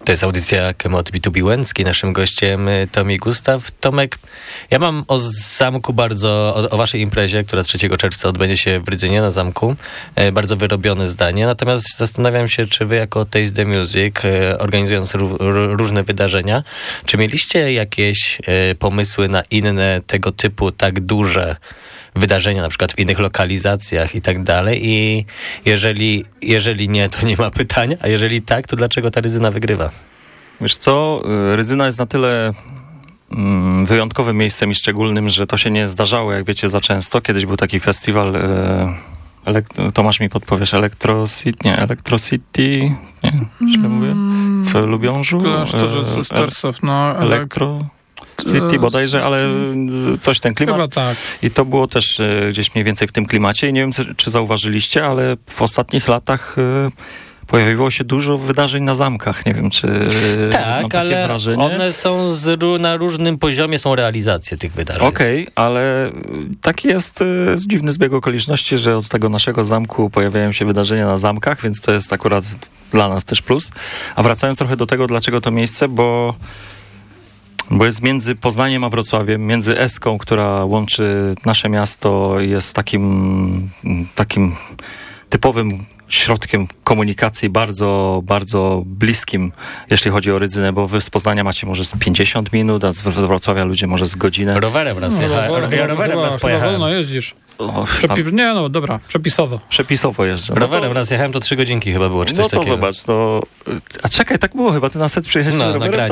To jest audycja Kemot B2B Łęcki. Naszym gościem Tomi Gustaw. Tomek, ja mam o zamku o waszej imprezie, która 3 czerwca odbędzie się w Rydzynie na zamku, bardzo wyrobione zdanie. Natomiast zastanawiam się, czy wy jako Taste the Music, organizując różne wydarzenia, czy mieliście jakieś pomysły na inne tego typu tak duże wydarzenia, na przykład w innych lokalizacjach i tak dalej, i jeżeli nie, to nie ma pytania, a jeżeli tak, to dlaczego ta Rydzyna wygrywa? Wiesz co, Rydzyna jest na tyle wyjątkowym miejscem i szczególnym, że to się nie zdarzało, jak wiecie, za często. Kiedyś był taki festiwal, Tomasz mi podpowiesz, Electrocity, źle mówię, w Lubiążu. City bodajże, ale coś ten klimat. Chyba tak. I to było też gdzieś mniej więcej w tym klimacie. I nie wiem, czy zauważyliście, ale w ostatnich latach pojawiło się dużo wydarzeń na zamkach. Nie wiem, czy mam takie ale wrażenie. One są na różnym poziomie, są realizacje tych wydarzeń. Okej, ale taki jest dziwny zbieg okoliczności, że od tego naszego zamku pojawiają się wydarzenia na zamkach, więc to jest akurat dla nas też plus. A wracając trochę do tego, dlaczego to miejsce, bo jest między Poznaniem a Wrocławiem, między Eską, która łączy nasze miasto, jest takim typowym środkiem komunikacji bardzo, bardzo bliskim, jeśli chodzi o Rydzynę, bo wy z Poznania macie może z 50 minut, a z Wrocławia ludzie może z godzinę. Rowerem raz jechałem. Rowerem raz pojechałem. Wolno jeździsz. Przepisowo. Przepisowo jeżdżę. Rowerem raz jechałem, to 3 godzinki chyba było, czy coś takiego. Zobacz, A czekaj, tak było chyba, ty na set przyjechałeś z rowerem?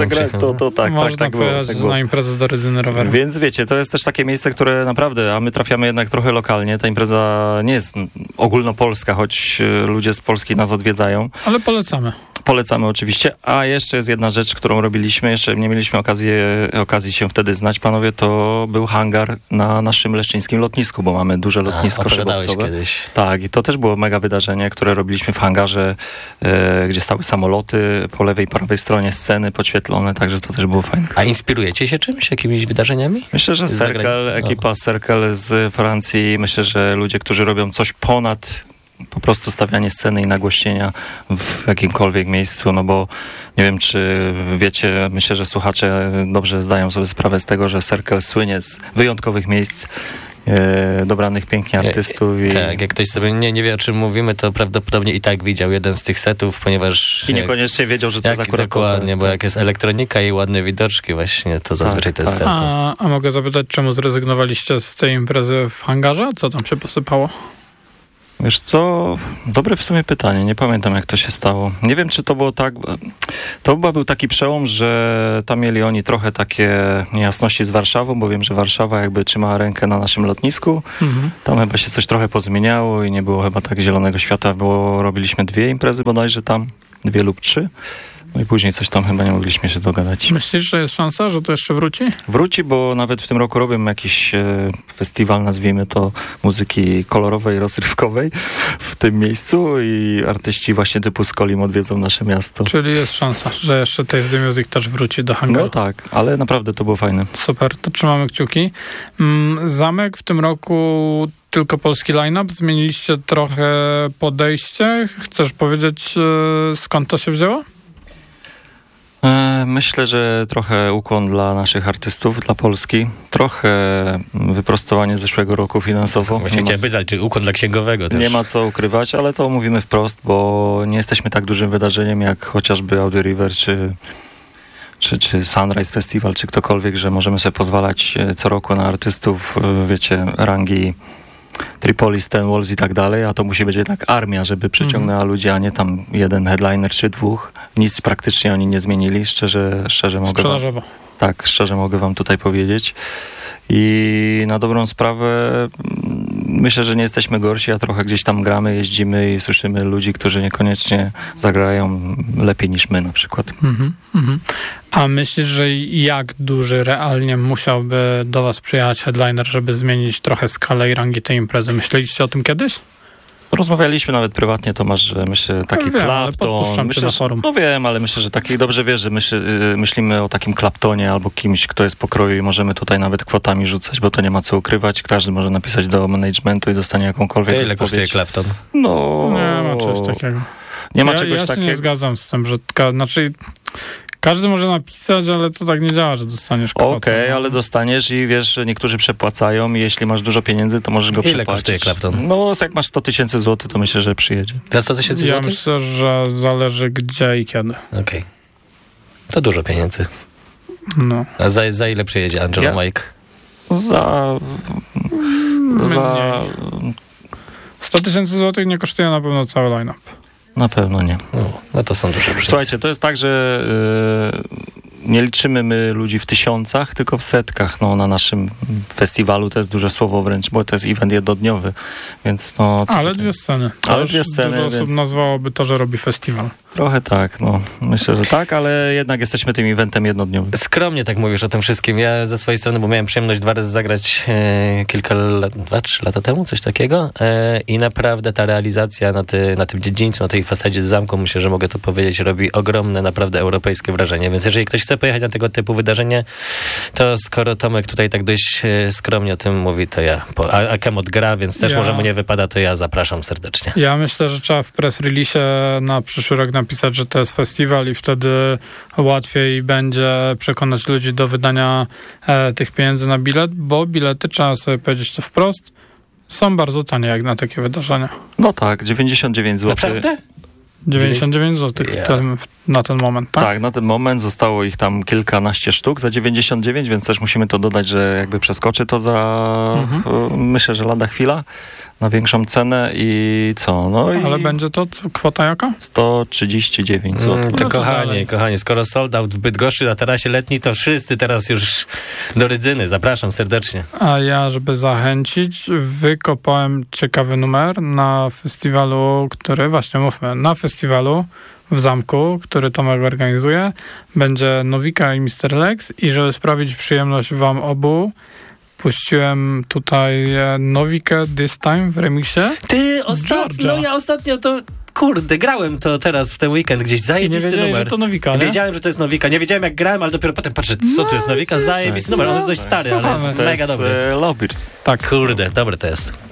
Tak było. Na imprezę do Rydzyny rowerem. Więc wiecie, to jest też takie miejsce, które naprawdę, a my trafiamy jednak trochę lokalnie, ta impreza nie jest ogólnopolska, choć ludzie z Polski nas odwiedzają. Ale polecamy. Polecamy oczywiście, a jeszcze jest jedna rzecz, którą robiliśmy, jeszcze nie mieliśmy okazji się wtedy znać, panowie, to był hangar na naszym leszczyńskim lotnisku, bo mamy duże lotnisko szybowcowe. Kiedyś. Tak, i to też było mega wydarzenie, które robiliśmy w hangarze, gdzie stały samoloty, po lewej i prawej stronie sceny podświetlone, także to też było fajne. A inspirujecie się czymś, jakimiś wydarzeniami? Myślę, że ekipa Circle z Francji, myślę, że ludzie, którzy robią coś ponad po prostu stawianie sceny i nagłośnienia w jakimkolwiek miejscu, no bo nie wiem, czy wiecie, myślę, że słuchacze dobrze zdają sobie sprawę z tego, że Circle słynie z wyjątkowych miejsc, dobranych pięknie artystów. Tak, jak ktoś sobie nie wie, o czym mówimy, to prawdopodobnie i tak widział jeden z tych setów, ponieważ... I niekoniecznie wiedział, że to jest akurat... Dokładnie, bo jak jest elektronika i ładne widoczki właśnie, to zazwyczaj to jest set. A mogę zapytać, czemu zrezygnowaliście z tej imprezy w hangarze? Co tam się posypało? Wiesz co, dobre w sumie pytanie, nie pamiętam jak to się stało. Nie wiem, czy to było tak, to chyba był taki przełom, że tam mieli oni trochę takie niejasności z Warszawą, bo wiem, że Warszawa jakby trzymała rękę na naszym lotnisku. Tam chyba się coś trochę pozmieniało i nie było chyba tak zielonego świata, robiliśmy 2 imprezy bodajże tam, 2 lub 3. No i później coś tam chyba nie mogliśmy się dogadać. Myślisz, że jest szansa, że to jeszcze wróci? Wróci, bo nawet w tym roku robią jakiś festiwal, nazwijmy to, muzyki kolorowej, rozrywkowej w tym miejscu i artyści właśnie typu Skolim odwiedzą nasze miasto. Czyli jest szansa, że jeszcze Taste the Music też wróci do hangaru. No tak, ale naprawdę to było fajne. Super, to trzymamy kciuki. Zamek w tym roku tylko polski line-up. Zmieniliście trochę podejście. Chcesz powiedzieć, skąd to się wzięło? Myślę, że trochę ukłon dla naszych artystów, dla Polski. Trochę wyprostowanie zeszłego roku finansowo. Właśnie chciałem pytać, czy ukłon dla księgowego też. Nie ma co ukrywać, ale to mówimy wprost, bo nie jesteśmy tak dużym wydarzeniem jak chociażby Audio River czy Sunrise Festival, czy ktokolwiek, że możemy sobie pozwalać co roku na artystów, wiecie, rangi Tripolis, Ten Walls i tak dalej, a to musi być jednak armia, żeby przyciągnęła ludzi, a nie tam jeden headliner czy 2. Nic praktycznie oni nie zmienili, szczerze mogę szczerze mogę wam tutaj powiedzieć. I na dobrą sprawę myślę, że nie jesteśmy gorsi, a trochę gdzieś tam gramy, jeździmy i słyszymy ludzi, którzy niekoniecznie zagrają lepiej niż my na przykład. A myślisz, że jak duży realnie musiałby do was przyjechać headliner, żeby zmienić trochę skalę i rangi tej imprezy? Myśleliście o tym kiedyś? Rozmawialiśmy nawet prywatnie, Tomasz, że myślę taki Clapton. Myślę, na forum. No wiem, ale myślę, że taki dobrze wiesz, że myślimy o takim Claptonie albo kimś, kto jest pokroju i możemy tutaj nawet kwotami rzucać, bo to nie ma co ukrywać. Każdy może napisać do managementu i dostanie jakąkolwiek ile kosztuje Clapton? No... Nie ma czegoś takiego. Nie ma ja czegoś się takiego. nie zgadzam z tym, że każdy może napisać, ale to tak nie działa, że dostaniesz kwotę. Okej, ale dostaniesz i wiesz, że niektórzy przepłacają i jeśli masz dużo pieniędzy, to możesz go Ile przepłacić. kosztuje Clapton? No, jak masz 100 000 złotych, to myślę, że przyjedzie. Za 100 000 Ja złotych? myślę, że zależy gdzie i kiedy. Okej. To dużo pieniędzy. No. A za ile przyjedzie Angelo Mike? Za... 100 000 złotych nie kosztuje na pewno cały line-up. Na pewno nie. No to są duże różnice. Słuchajcie, to jest tak, że nie liczymy my ludzi w tysiącach, tylko w setkach. No, na naszym festiwalu to jest duże słowo wręcz, bo to jest event jednodniowy, więc no... Ale dwie sceny. Ale dwie sceny, Dużo osób więc... nazwałoby to, że robi festiwal. Trochę tak, no. Myślę, że tak, ale jednak jesteśmy tym eventem jednodniowym. Skromnie tak mówisz o tym wszystkim. Ja ze swojej strony, bo miałem przyjemność 2 razy zagrać kilka lat, 2-3 lata temu, coś takiego i naprawdę ta realizacja na tym dziedzińcu, na tej fasadzie zamku, myślę, że mogę to powiedzieć, robi ogromne, naprawdę europejskie wrażenie. Więc jeżeli ktoś chce pojechać na tego typu wydarzenie, to skoro Tomek tutaj tak dość skromnie o tym mówi, to ja. A Kemot gra, więc też może mu nie wypada, to ja zapraszam serdecznie. Ja myślę, że trzeba w press release na przyszły rok napisać, że to jest festiwal i wtedy łatwiej będzie przekonać ludzi do wydania tych pieniędzy na bilet, bo bilety, trzeba sobie powiedzieć to wprost, są bardzo tanie jak na takie wydarzenia. No tak, 99 zł. Naprawdę? 99 zł na ten moment, tak? Tak, na ten moment zostało ich tam kilkanaście sztuk za 99, więc też musimy to dodać, że jakby przeskoczy to za myślę, że lada chwila na większą cenę i co? No Ale i będzie to kwota jaka? 139 zł. To kochani, skoro sold out w Bydgoszczy na tarasie letni, to wszyscy teraz już do Rydzyny. Zapraszam serdecznie. A ja, żeby zachęcić, wykopałem ciekawy numer na festiwalu, który, właśnie mówmy, na festiwalu w Zamku, który Tomek organizuje, będzie Nowika i Mr. Lex i żeby sprawić przyjemność wam obu, puściłem tutaj Nowikę This Time w remiksie. Ty, ostatnio, ja ostatnio to... Kurde, grałem to teraz w ten weekend gdzieś, zajebisty numer. Że to Nowika, nie? Wiedziałem, że to jest Nowika. Nie wiedziałem jak grałem, ale dopiero potem patrzę, co tu jest Nowika? Zajebisty numer. On jest dość stary, ale jest mega dobry. Lovebirds. Tak. Kurde, dobre to jest.